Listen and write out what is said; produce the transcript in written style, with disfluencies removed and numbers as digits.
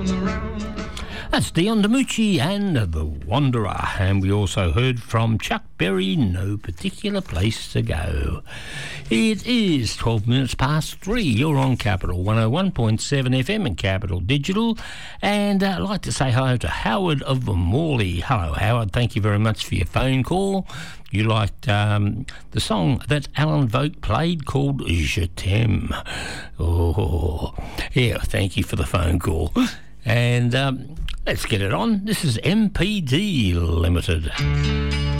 That's Dion DiMucci and The Wanderer. And we also heard from Chuck Berry, No Particular Place to Go. It is 12 minutes past 3. You're on Capital 101.7 FM and Capital Digital. And I'd like to say hello to Howard of Morley. Hello, Howard. Thank you very much for your phone call. You liked the song that Alan Vogt played called Je T'aime. Oh, yeah, thank you for the phone call. And let's get it on. This is MPD Limited.